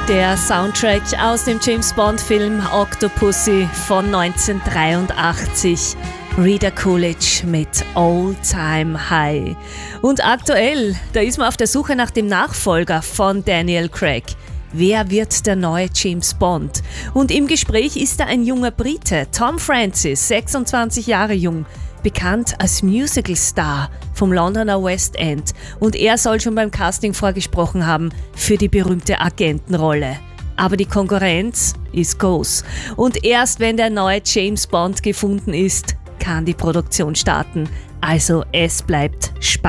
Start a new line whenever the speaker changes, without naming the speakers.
Der Soundtrack aus dem James-Bond-Film Octopussy von 1983. Rita Coolidge mit All Time High. Und aktuell, da ist man auf der Suche nach dem Nachfolger von Daniel Craig. Wer wird der neue James Bond? Und im Gespräch ist da ein junger Brite, Tom Francis, 26 Jahre jung, bekannt als Musical-Star vom Londoner West End. Und er soll schon beim Casting vorgesprochen haben für die berühmte Agentenrolle. Aber die Konkurrenz ist groß. Und erst wenn der neue James Bond gefunden ist, kann die Produktion starten. Also es bleibt spannend.